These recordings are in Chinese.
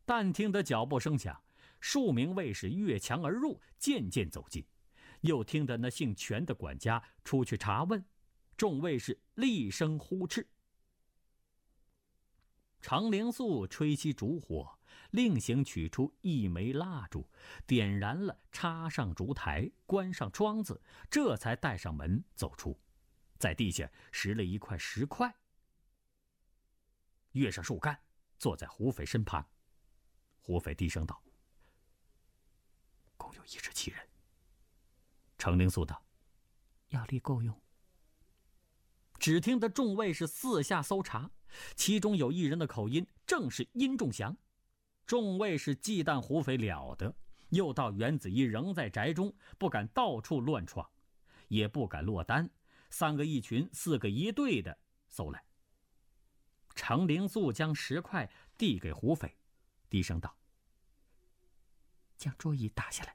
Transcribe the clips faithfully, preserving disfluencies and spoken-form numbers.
但听得脚步声响，数名卫士越墙而入，渐渐走近。又听得那姓全的管家出去查问，众卫士厉声呼斥。程灵素吹熄烛火，另行取出一枚蜡烛，点燃了，插上烛台，关上窗子，这才带上门走出，在地下拾了一块石块，跃上树干，坐在胡斐身旁。胡斐低声道：“共有一十七人。”程灵素道：“药力够用。”只听得众卫士四下搜查，其中有一人的口音正是殷仲祥。众卫士忌惮胡斐了得，又道袁子仪仍在宅中，不敢到处乱闯，也不敢落单，三个一群，四个一队的搜来。程灵素将石块递给胡斐，低声道：“将桌椅打下来。”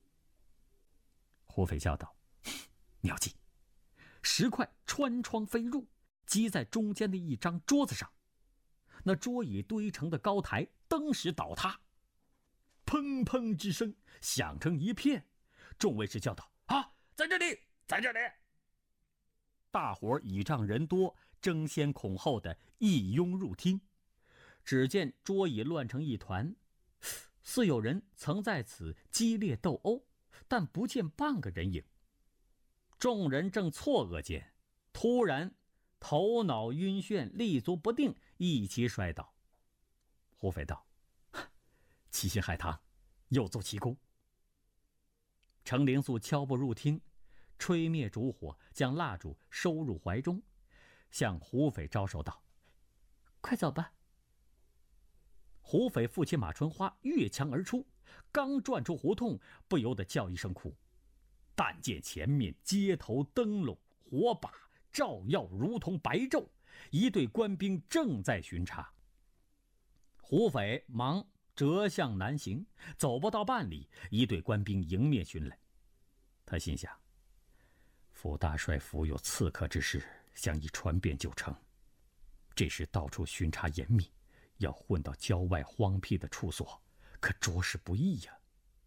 胡斐笑道：“妙计。”石块穿窗飞入，击在中间的一张桌子上，那桌椅堆成的高台登时倒塌，砰砰之声响成一片。众卫士叫道：“啊，在这里，在这里！”大伙倚仗人多，争先恐后的一拥入厅。只见桌椅乱成一团，似有人曾在此激烈斗殴，但不见半个人影。众人正错愕间，突然头脑晕眩，立足不定，一齐摔倒。胡斐道：“欺心害堂，有奏其功。”程灵素悄步入厅，吹灭烛火，将蜡烛收入怀中，向胡斐招手道：“快走吧。”胡斐负起马春花，越墙而出，刚转出胡同，不由得叫一声苦。但见前面街头灯笼火把照耀，如同白昼，一队官兵正在巡查。胡斐忙折向南行，走不到半里，一队官兵迎面寻来。他心想：傅大帅府有刺客之事，想一传遍就成。这时到处巡查严密，要混到郊外荒僻的处所，可着实不易呀。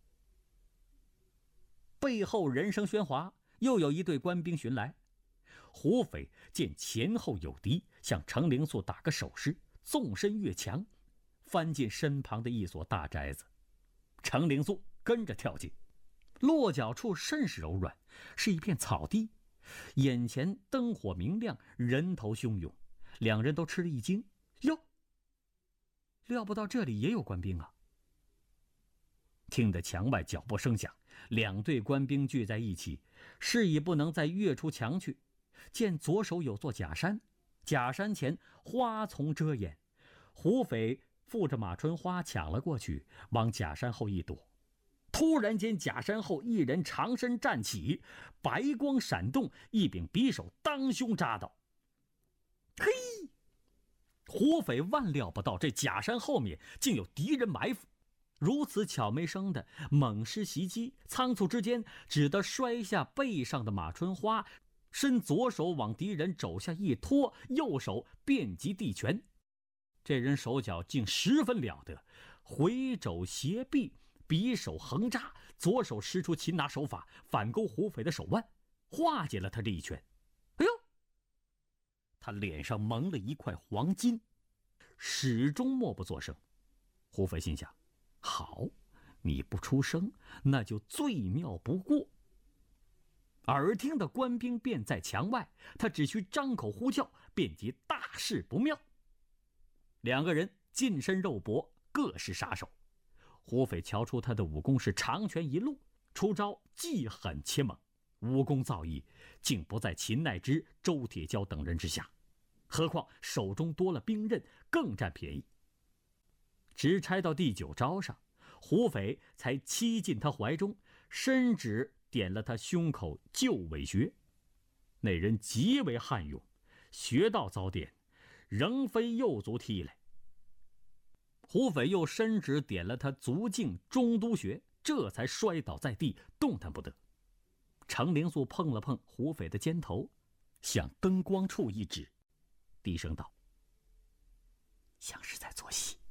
背后人声喧哗，又有一队官兵寻来。胡斐见前后有敌，向程灵素打个手势，纵身越墙，翻进身旁的一所大宅子。程灵素跟着跳进，落脚处甚是柔软，是一片草地，眼前灯火明亮，人头汹涌，两人都吃了一惊。哟，料不到这里也有官兵啊！听得墙外脚步声响，两队官兵聚在一起，示意不能再越出墙去。见左手有座假山，假山前花丛遮掩，胡斐负着马春花抢了过去，往假山后一躲。突然间，假山后一人长身站起，白光闪动，一柄匕首当胸扎到。嘿！胡斐万料不到这假山后面竟有敌人埋伏，如此巧没生的猛施袭击，仓促之间只得摔下背上的马春花，伸左手往敌人肘下一拖，右手便击地拳。这人手脚竟十分了得，回肘斜臂，匕首横扎，左手施出擒拿手法，反勾胡斐的手腕，化解了他这一拳。哎呦！他脸上蒙了一块黄金，始终默不作声。胡斐心想：好，你不出声，那就最妙不过。耳听的官兵便在墙外，他只需张口呼叫，便即大事不妙。两个人近身肉搏，各是杀手。胡斐瞧出他的武功是长拳一路，出招既狠且猛，武功造诣竟不在秦乃之、周铁蛟等人之下，何况手中多了兵刃，更占便宜。直拆到第九招上，胡斐才欺进他怀中，伸指点了他胸口旧尾穴。那人极为悍勇，穴道遭点，仍飞右足踢来。胡斐又伸指点了他足胫中都穴，这才摔倒在地，动弹不得。程灵素碰了碰胡斐的肩头，向灯光处一指，低声道：像是在做戏。